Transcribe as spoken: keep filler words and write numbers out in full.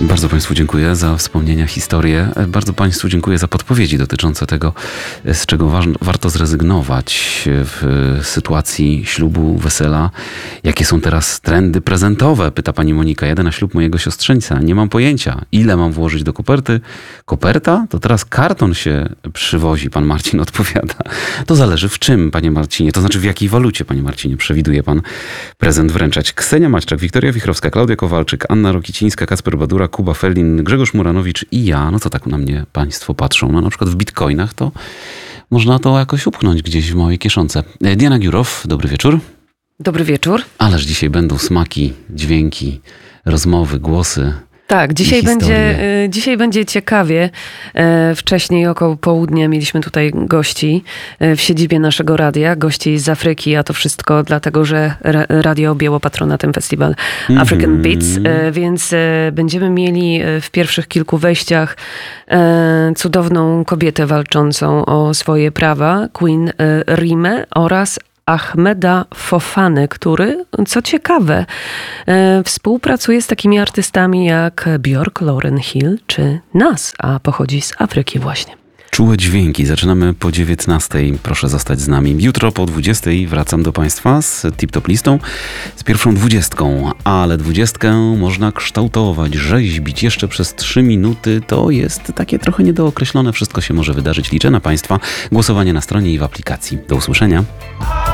Bardzo Państwu dziękuję za wspomnienia, historie. Bardzo Państwu dziękuję za podpowiedzi dotyczące tego, z czego wa- warto zrezygnować w sytuacji ślubu, wesela. Jakie są teraz trendy prezentowe? Pyta pani Monika. Jadę na ślub mojego siostrzeńca. Nie mam pojęcia, ile mam włożyć do koperty. Koperta? To teraz karton się przywozi, pan Marcin odpowiada. To zależy w czym, panie Marcinie. To znaczy w jakiej walucie, panie Marcinie, przewiduje pan prezent wręczać. Ksenia Maćczak, Wiktoria Wichrowska, Klaudia Kowalczyk, Anna Rokicińska, Kacper Badura, Kuba Felin, Grzegorz Muranowicz i ja. No to tak na mnie państwo patrzą. No na przykład w bitcoinach to można to jakoś upchnąć gdzieś w mojej kieszonce. Diana Giurow, dobry wieczór. Dobry wieczór. Ależ dzisiaj będą smaki, dźwięki, rozmowy, głosy. Tak, dzisiaj będzie, dzisiaj będzie ciekawie. Wcześniej około południa mieliśmy tutaj gości w siedzibie naszego radia, gości z Afryki, a to wszystko dlatego, że radio objęło patronatem festiwal African mm-hmm. Beats, więc będziemy mieli w pierwszych kilku wejściach cudowną kobietę walczącą o swoje prawa, Queen Rimę oraz Ahmeda Fofany, który, co ciekawe, e, współpracuje z takimi artystami jak Björk, Lauryn Hill czy Nas, a pochodzi z Afryki właśnie. Czułe dźwięki. Zaczynamy po dziewiętnastej. Proszę zostać z nami. Jutro po dwudziestej wracam do Państwa z tip-top listą, z pierwszą dwudziestką. Ale dwudziestkę można kształtować, rzeźbić jeszcze przez trzy minuty. To jest takie trochę niedookreślone. Wszystko się może wydarzyć. Liczę na Państwa. Głosowanie na stronie i w aplikacji. Do usłyszenia.